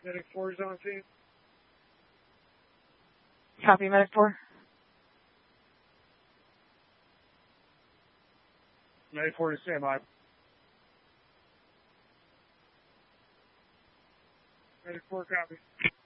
Medic 4 is on scene. Copy, Medic 4. Medic 4 to stand by. Medic 4, copy.